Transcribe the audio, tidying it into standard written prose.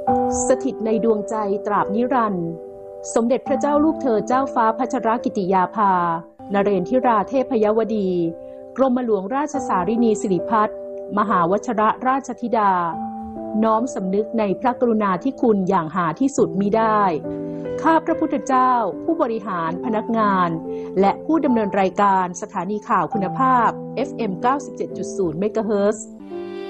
สถิตในดวงใจตราบนิรันดร์สมเด็จพระเจ้าลูกเธอเจ้าฟ้าพัชรกิติยาภานเรนทิราเทพยวดี กรมหลวงราชสารินีสิริพัฒน์มหาวชรราชธิดาน้อมสำนึกในพระกรุณาธิคุณอย่างหาที่สุดมิได้ข้าพระพุทธเจ้าผู้บริหารพนักงานและผู้ดำเนินรายการสถานีข่าวคุณภาพ FM 97.0 เมกะเฮิรตซ์